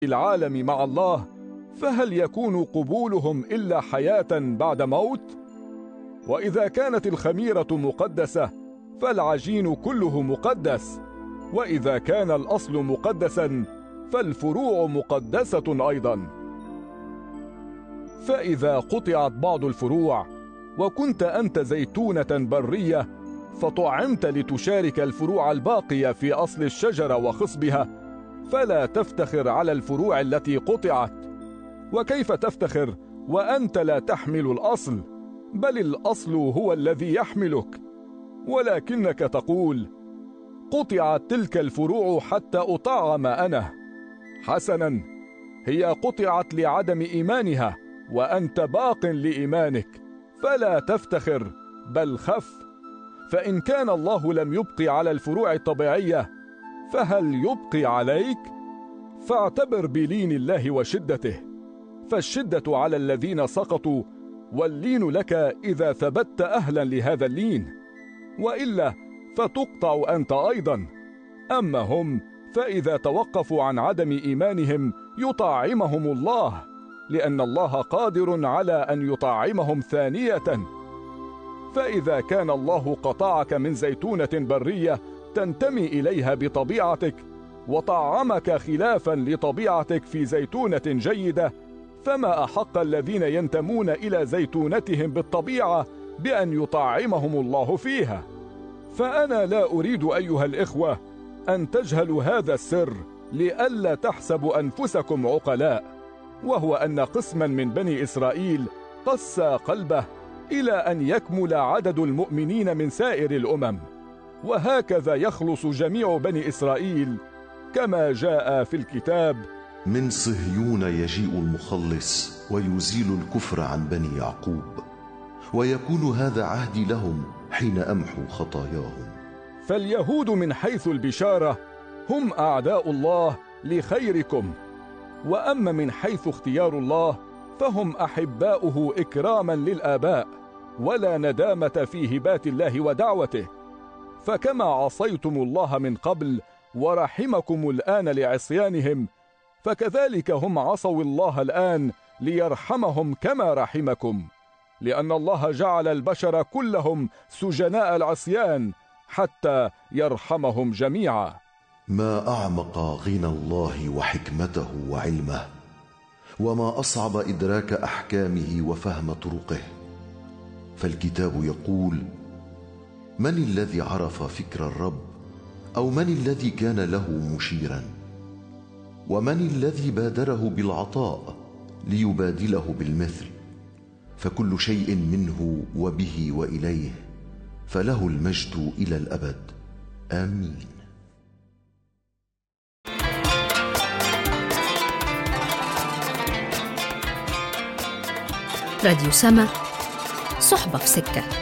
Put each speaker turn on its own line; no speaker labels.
العالم مع الله، فهل يكون قبولهم إلا حياة بعد موت؟ وإذا كانت الخميرة مقدسة فالعجين كله مقدس، وإذا كان الأصل مقدسا فالفروع مقدسة أيضا. فإذا قطعت بعض الفروع وكنت أنت زيتونة برية فطعمت لتشارك الفروع الباقية في أصل الشجرة وخصبها، فلا تفتخر على الفروع التي قطعت. وكيف تفتخر وأنت لا تحمل الأصل، بل الأصل هو الذي يحملك؟ ولكنك تقول: قطعت تلك الفروع حتى أطعم أنا. حسنا، هي قطعت لعدم إيمانها وأنت باق لإيمانك، فلا تفتخر بل خف. فإن كان الله لم يبقي على الفروع الطبيعية فهل يبقي عليك؟ فاعتبر بلين الله وشدته، فالشدة على الذين سقطوا، واللين لك إذا ثبت أهلا لهذا اللين، وإلا فتقطع أنت أيضا. أما هم فإذا توقفوا عن عدم إيمانهم يطعمهم الله، لأن الله قادر على أن يطعمهم ثانية. فإذا كان الله قطعك من زيتونة برية تنتمي إليها بطبيعتك وطعمك خلافا لطبيعتك في زيتونة جيدة، فما أحق الذين ينتمون إلى زيتونتهم بالطبيعة بأن يطعمهم الله فيها. فأنا لا أريد أيها الإخوة أن تجهلوا هذا السر لئلا تحسبوا أنفسكم عقلاء، وهو أن قسما من بني إسرائيل قسى قلبه إلى أن يكمل عدد المؤمنين من سائر الأمم، وهكذا يخلص جميع بني إسرائيل كما جاء في الكتاب:
من صهيون يجيء المخلص ويزيل الكفر عن بني يعقوب، ويكون هذا عهدي لهم حين أمحو خطاياهم.
فاليهود من حيث البشارة هم أعداء الله لخيركم، وأما من حيث اختيار الله فهم أحباؤه إكراما للآباء، ولا ندامة في هبات الله ودعوته. فكما عصيتم الله من قبل ورحمكم الآن لعصيانهم، فكذلك هم عصوا الله الآن ليرحمهم كما رحمكم، لأن الله جعل البشر كلهم سجناء العصيان حتى يرحمهم جميعا.
ما أعمق غنى الله وحكمته وعلمه، وما أصعب إدراك أحكامه وفهم طرقه. فالكتاب يقول: من الذي عرف فكر الرب؟ أو من الذي كان له مشيرا؟ ومن الذي بادره بالعطاء ليبادله بالمثل؟ فكل شيء منه وبه وإليه، فله المجد إلى الأبد. آمين.
راديو سما، صحبة في سكة.